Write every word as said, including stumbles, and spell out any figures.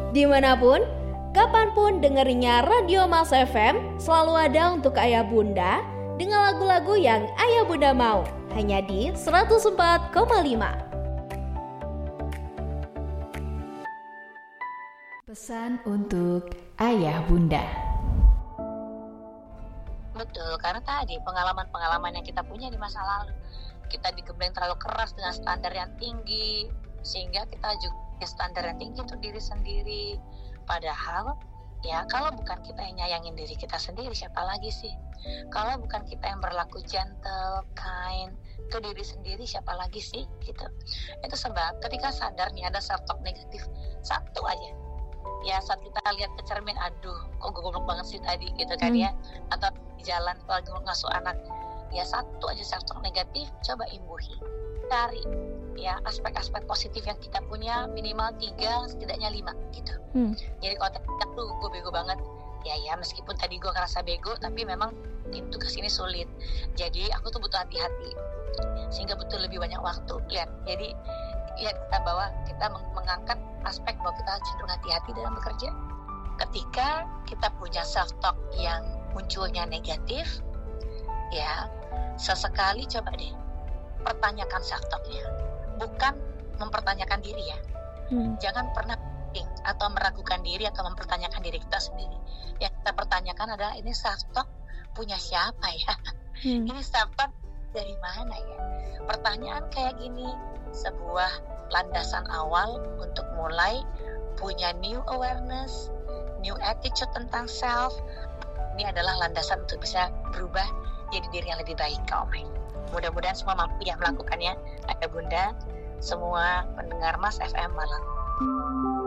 Dimanapun, kapanpun dengerinya Radio Mas F M, selalu ada untuk ayah bunda dengan lagu-lagu yang ayah bunda mau. Hanya di seratus empat koma lima. Pesan untuk ayah bunda. Betul, karena tadi pengalaman-pengalaman yang kita punya di masa lalu, kita digembleng terlalu keras dengan standar yang tinggi, sehingga kita juga standar yang tinggi untuk diri sendiri. Padahal ya kalau bukan kita yang nyayangin diri kita sendiri, siapa lagi sih? Kalau bukan kita yang berlaku gentle, kind ke diri sendiri, siapa lagi sih? Gitu. Itu sebab ketika sadar nih ada self-talk negatif satu aja, ya saat kita lihat ke cermin, aduh kok gue goblok banget sih tadi gitu kan hmm. ya, atau di jalan lagi ngasuh anak, ya satu aja self-talk negatif, coba imbuhi, cari ya aspek-aspek positif yang kita punya, minimal tiga, setidaknya lima gitu. Hmm. Jadi kalau tadi tuh gue bego banget, ya ya meskipun tadi gue ngerasa bego, tapi memang itu kesini sulit. Jadi aku tuh butuh hati-hati, sehingga butuh lebih banyak waktu. Lihat, jadi lihat kita bahwa kita mengangkat aspek bahwa kita cenderung hati-hati dalam bekerja. Ketika kita punya self-talk yang munculnya negatif, ya sesekali coba deh pertanyakan self-talknya. Bukan mempertanyakan diri ya. Hmm. Jangan pernah think atau meragukan diri atau mempertanyakan diri kita sendiri. Yang kita pertanyakan adalah, ini self-talk punya siapa ya? Hmm. Ini self-talk dari mana ya? Pertanyaan kayak gini sebuah landasan awal untuk mulai punya new awareness, new attitude tentang self. Ini adalah landasan untuk bisa berubah jadi diri yang lebih baik, Kak Omeng. Mudah-mudahan semua mampu ya melakukannya, ayah bunda, semua pendengar Mas F M malam.